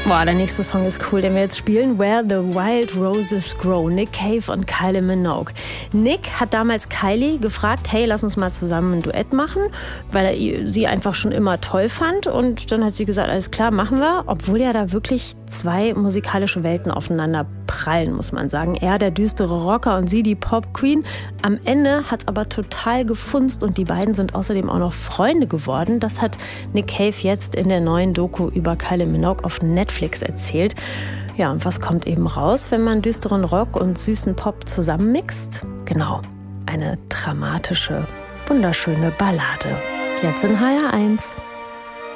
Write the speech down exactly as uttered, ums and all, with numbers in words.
Boah, der nächste Song ist cool, den wir jetzt spielen. Where the Wild Roses Grow. Nick Cave und Kylie Minogue. Nick hat damals Kylie gefragt, hey, lass uns mal zusammen ein Duett machen, weil er sie einfach schon immer toll fand. Und dann hat sie gesagt, alles klar, machen wir. Obwohl ja da wirklich zwei musikalische Welten aufeinander prallen, muss man sagen. Er der düstere Rocker und sie die Pop-Queen. Am Ende hat es aber total gefunzt und die beiden sind außerdem auch noch Freunde geworden. Das hat Nick Cave jetzt in der neuen Doku über Kylie Minogue auf Netflix erzählt. Ja, und was kommt eben raus, wenn man düsteren Rock und süßen Pop zusammenmixt? Genau, eine dramatische, wunderschöne Ballade. Jetzt in H R eins.